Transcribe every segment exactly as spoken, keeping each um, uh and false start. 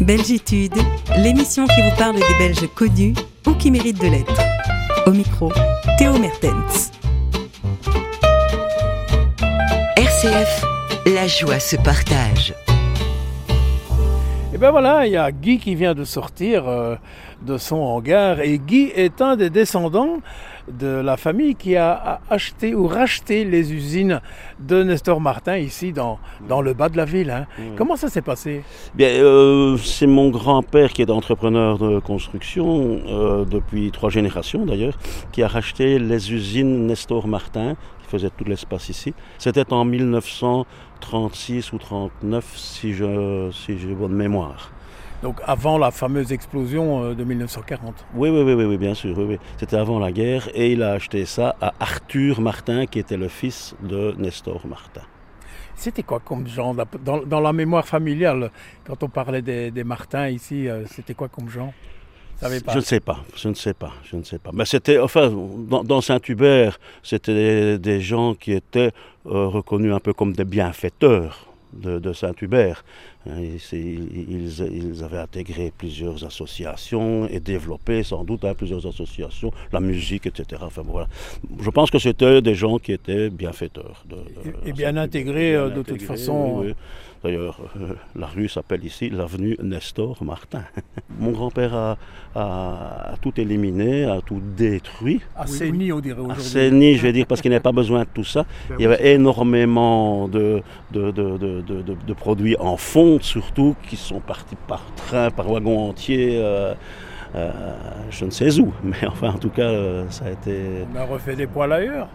Belgitude, l'émission qui vous parle des Belges connus ou qui méritent de l'être. Au micro, Théo Mertens. R C F, la joie se partage. Et ben voilà, il y a Guy qui vient de sortir euh, de son hangar. Et Guy est un des descendants de la famille qui a acheté ou racheté les usines de Nestor Martin ici dans, dans le bas de la ville. Hein. Oui. Comment ça s'est passé? Bien, euh, c'est mon grand-père qui est entrepreneur de construction euh, depuis trois générations d'ailleurs, qui a racheté les usines Nestor Martin, qui faisait tout l'espace ici. C'était en mille neuf cent trente-six ou trente-neuf si, je, si j'ai bonne mémoire. Donc avant la fameuse explosion de mille neuf cent quarante. Oui, oui, oui, oui, oui bien sûr. Oui, oui. C'était avant la guerre et il a acheté ça à Arthur Martin, qui était le fils de Nestor Martin. C'était quoi comme genre dans, dans la mémoire familiale, quand on parlait des, des Martins ici, c'était quoi comme genre? Pas. Je ne sais pas, je ne sais pas, je ne sais pas. Mais c'était, enfin, dans, dans Saint-Hubert, c'était des, des gens qui étaient euh, reconnus un peu comme des bienfaiteurs de, de Saint-Hubert. Ils, ils, ils avaient intégré plusieurs associations et développé sans doute hein, plusieurs associations, la musique, et cetera. Enfin, voilà. Je pense que c'était des gens qui étaient bienfaiteurs. De, de, et, et bien intégrés bien de intégrés, toute façon. Oui, oui. D'ailleurs, euh, la rue s'appelle ici l'avenue Nestor Martin. Mon grand-père a, a, a tout éliminé, a tout détruit. Assaini, on dirait aujourd'hui. Assaini, je vais dire, parce qu'il n'avait pas besoin de tout ça. Ben Il y avait oui. énormément de, de, de, de, de, de, de produits en fonte, surtout, qui sont partis par train, par wagon entier. Euh, euh, je ne sais où, mais enfin, en tout cas, euh, ça a été... On a refait des poils ailleurs.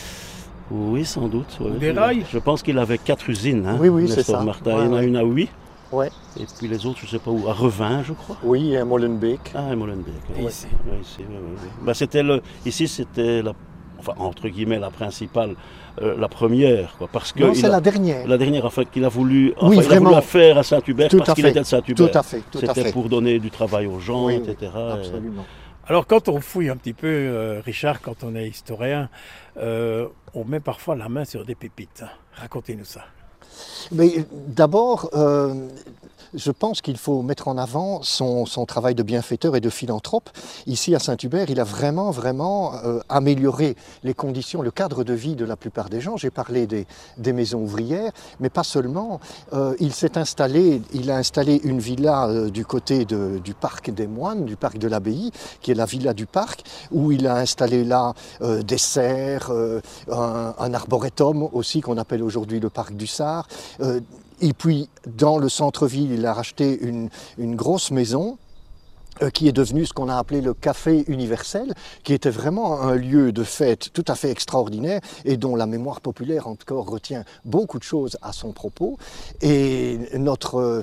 Oui, sans doute. Ouais. Des rails. Je pense qu'il avait quatre usines. Hein, oui, oui, c'est ça. Martin. Ouais, Il y en a ouais. une à Huy. Ouais. Et puis les autres, je ne sais pas où. À Revin, je crois. Oui, à Molenbeek. Ah, à Molenbeek. Et ouais. ici. Ouais, ici ouais, ouais, ouais. Ben, c'était le, ici, c'était, la, enfin, entre guillemets, la principale, euh, la première. Quoi, parce que non, c'est a, la dernière. La dernière, enfin, qu'il a voulu, enfin, oui, il vraiment. a voulu la faire à Saint-Hubert tout parce qu'il était de Saint-Hubert. Tout à fait. Tout à c'était fait. pour donner du travail aux gens, oui, et cetera. Oui, absolument. Alors quand on fouille un petit peu, euh, Richard, quand on est historien, euh, on met parfois la main sur des pépites. Racontez-nous ça. Mais d'abord, euh, je pense qu'il faut mettre en avant son, son travail de bienfaiteur et de philanthrope. Ici à Saint-Hubert, il a vraiment, vraiment euh, amélioré les conditions, le cadre de vie de la plupart des gens. J'ai parlé des, des maisons ouvrières, mais pas seulement. Euh, il s'est installé, il a installé une villa euh, du côté de, du parc des Moines, du parc de l'Abbaye, qui est la villa du parc, où il a installé là euh, des serres, euh, un, un arboretum aussi qu'on appelle aujourd'hui le parc du Sar. Euh, et puis, dans le centre-ville, il a racheté une, une grosse maison euh, qui est devenue ce qu'on a appelé le Café Universel, qui était vraiment un lieu de fête tout à fait extraordinaire et dont la mémoire populaire encore retient beaucoup de choses à son propos. Et notre... Euh,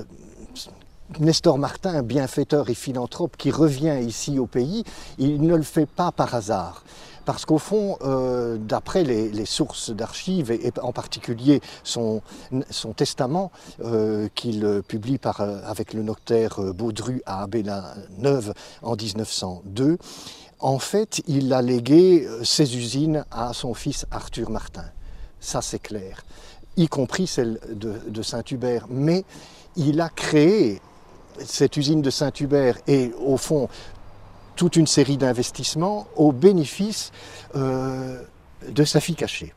Nestor Martin, bienfaiteur et philanthrope qui revient ici au pays, il ne le fait pas par hasard. Parce qu'au fond, euh, d'après les, les sources d'archives, et, et en particulier son, son testament euh, qu'il publie par, avec le notaire Baudru à Abbé-la-Neuve en dix-neuf cent deux, en fait, il a légué ses usines à son fils Arthur Martin. Ça, c'est clair. Y compris celle de, de Saint-Hubert. Mais il a créé cette usine de Saint-Hubert et, au fond, toute une série d'investissements au bénéfice euh, de sa fille cachée.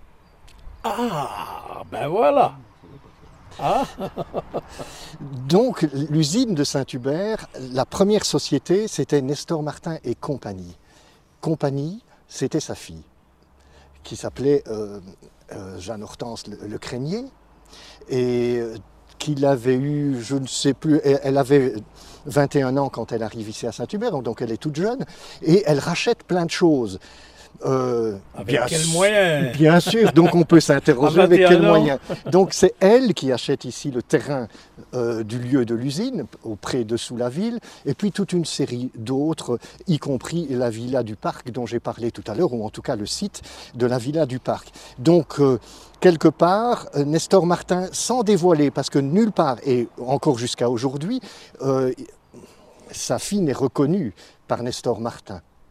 Ah, ben voilà. Ah. Donc, l'usine de Saint-Hubert, la première société, c'était Nestor Martin et compagnie. Compagnie, c'était sa fille, qui s'appelait euh, euh, Jeanne-Hortense Le, Le Crémier, et qu'il avait eu, je ne sais plus, elle avait vingt et un ans quand elle arrive ici à Saint-Hubert, donc elle est toute jeune, et elle rachète plein de choses. Euh, avec bien quels moyens? Bien sûr, donc on peut s'interroger avec quels moyens. Donc c'est elle qui achète ici le terrain euh, du lieu de l'usine, auprès de sous la ville, et puis toute une série d'autres, y compris la villa du parc dont j'ai parlé tout à l'heure, ou en tout cas le site de la villa du parc. Donc euh, quelque part, Nestor Martin, sans dévoiler, parce que nulle part, et encore jusqu'à aujourd'hui, euh, sa fille n'est reconnue par Nestor Martin.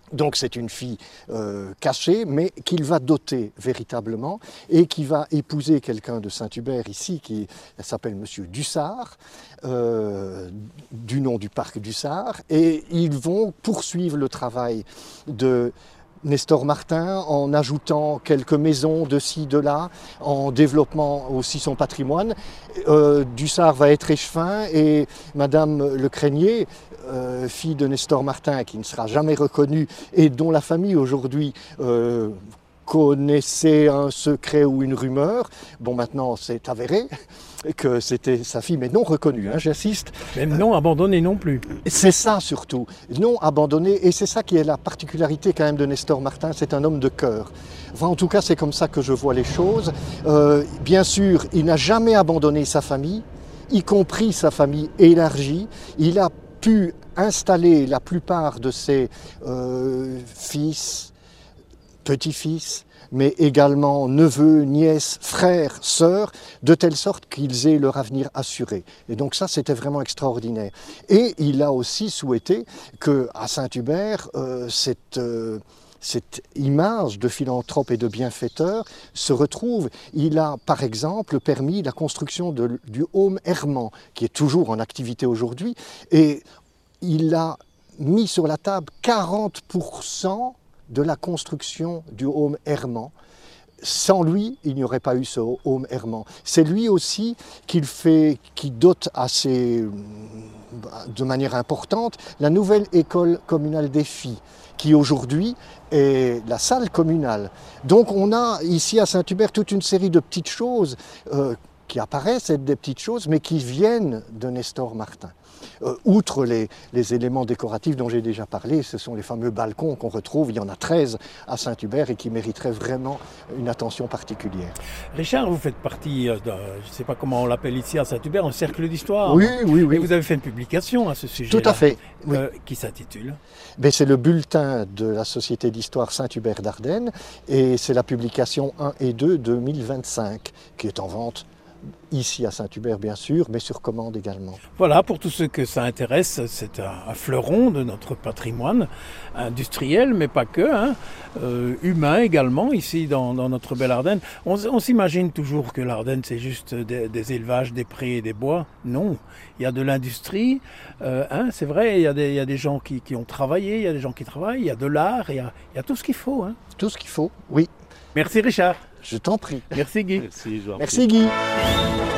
Donc c'est une fille euh, cachée, mais qu'il va doter véritablement et qui va épouser quelqu'un de Saint-Hubert ici, qui s'appelle Monsieur Dussart, euh, du nom du parc Dussart, et ils vont poursuivre le travail de Nestor Martin en ajoutant quelques maisons de ci, de là, en développant aussi son patrimoine. Euh, Dussart va être échevin et Madame Le Crénier, euh, fille de Nestor Martin, qui ne sera jamais reconnue et dont la famille aujourd'hui euh, connaissait un secret ou une rumeur, bon maintenant c'est avéré que c'était sa fille, mais non reconnue, hein, j'insiste. Même non abandonnée non plus. C'est ça surtout, non abandonné, et c'est ça qui est la particularité quand même de Nestor Martin, c'est un homme de cœur. Enfin, en tout cas, c'est comme ça que je vois les choses. Euh, bien sûr, il n'a jamais abandonné sa famille, y compris sa famille élargie. Il a pu installer la plupart de ses euh, fils, petits-fils, mais également neveux, nièces, frères, sœurs, de telle sorte qu'ils aient leur avenir assuré. Et donc ça, c'était vraiment extraordinaire. Et il a aussi souhaité qu'à Saint-Hubert, euh, cette, euh, cette image de philanthrope et de bienfaiteur se retrouve. Il a, par exemple, permis la construction de, du Home Herman, qui est toujours en activité aujourd'hui, et il a mis sur la table quarante pour cent de la construction du Home Herman. Sans lui, il n'y aurait pas eu ce Home Herman. C'est lui aussi qui, fait, qui dote assez, de manière importante la nouvelle école communale des filles, qui aujourd'hui est la salle communale. Donc on a ici à Saint-Hubert toute une série de petites choses euh, qui apparaissent être des petites choses, mais qui viennent de Nestor Martin. Euh, outre les, les éléments décoratifs dont j'ai déjà parlé, ce sont les fameux balcons qu'on retrouve, il y en a treize à Saint-Hubert et qui mériteraient vraiment une attention particulière. Richard, vous faites partie, de, je ne sais pas comment on l'appelle ici à Saint-Hubert, un cercle d'histoire. Oui, oui, oui. Et vous avez fait une publication à ce sujet. Tout à fait. Oui. Euh, qui s'intitule ben, c'est le bulletin de la Société d'Histoire Saint-Hubert d'Ardennes et c'est la publication un et deux deux mille vingt-cinq qui est en vente ici à Saint-Hubert bien sûr, mais sur commande également. Voilà, pour tous ceux que ça intéresse, c'est un, un fleuron de notre patrimoine industriel, mais pas que, hein, euh, humain également, ici dans, dans notre belle Ardenne. On, on s'imagine toujours que l'Ardenne, c'est juste des, des élevages, des prés et des bois. Non, il y a de l'industrie, euh, hein, c'est vrai, il y a des, il y a des gens qui, qui ont travaillé, il y a des gens qui travaillent, il y a de l'art, il y a, il y a tout ce qu'il faut. Hein. Tout ce qu'il faut, oui. Merci Richard. Je t'en prie. Merci Guy. Merci, Jean. Merci Guy.